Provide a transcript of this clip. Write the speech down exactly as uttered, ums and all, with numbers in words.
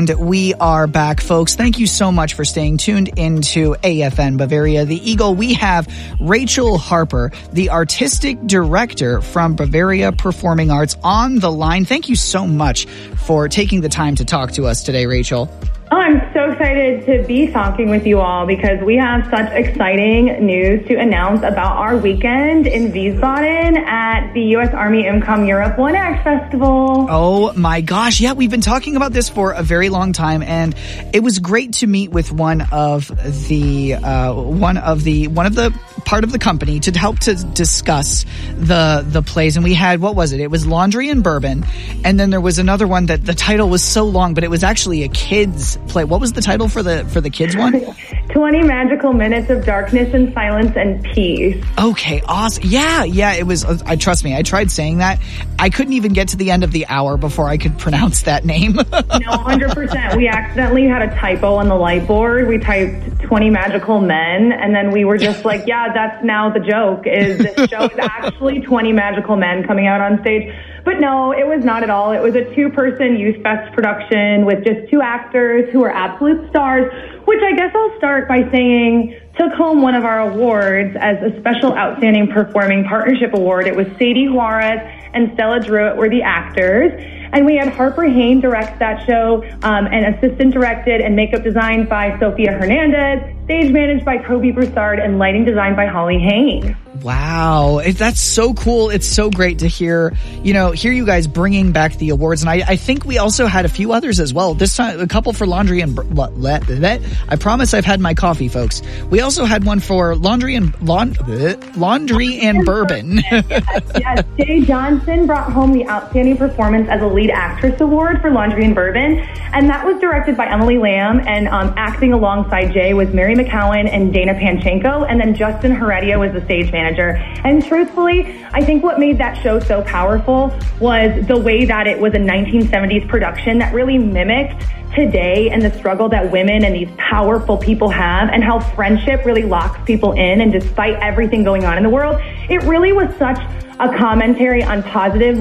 And we are back, folks. Thank you so much for staying tuned into A F N Bavaria the Eagle. We have Rachel Harper, the artistic director from Bavaria Performing Arts, on the line. Thank you so much for taking the time to talk to us today, Rachel. Oh, I'm so excited to be talking with you all because we have such exciting news to announce about our weekend in Wiesbaden at the U S Army IMCOM Europe One Act Festival. Oh my gosh. Yeah, we've been talking about this for a very long time, and it was great to meet with one of the, uh, one of the, one of the part of the company to help to discuss the, the plays. And we had, what was it? It was Laundry and Bourbon. And then there was another one that the title was so long, but it was actually a kid's play. What was the title for the for the kids one? twenty Magical Minutes of Darkness and Silence and Peace. Okay, awesome. Yeah, yeah, it was, I trust me, I tried saying that. I couldn't even get to the end of the hour before I could pronounce that name. No, one hundred percent. We accidentally had a typo on the light board. We typed twenty Magical Men, and then we were just like, yeah, that's now the joke, is this show is actually twenty magical men coming out on stage. But no, it was not at all. It was a two-person Youth Fest production with just two actors who are absolute stars, which I guess I'll start by saying took home one of our awards as a special outstanding performing partnership award. It was Sadie Juarez and Stella Druitt were the actors. And we had Harper Hain direct that show, um, and assistant directed and makeup designed by Sophia Hernandez, stage managed by Kobe Broussard, and lighting designed by Holly Hain. Wow. That's so cool. It's so great to hear, you know, hear you guys bringing back the awards. And I, I think we also had a few others as well. This time, a couple for Laundry and, let, let, I promise I've had my coffee, folks. We also had one for Laundry and, laund, Laundry and Bourbon. Yes, yes. Jay Johnson brought home the Outstanding Performance as a Lead Actress Award for Laundry and Bourbon. And that was directed by Emily Lamb, and um, acting alongside Jay was Mary McCowan and Dana Panchenko. And then Justin Heredia was the stage manager. And truthfully, I think what made that show so powerful was the way that it was a nineteen seventies production that really mimicked today and the struggle that women and these powerful people have, and how friendship really locks people in. And despite everything going on in the world, it really was such a commentary on positive